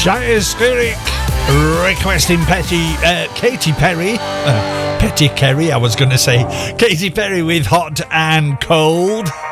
Shyaspheric requesting Katy Perry. Petty Kerry, I was going to say. Katy Perry with Hot and Cold.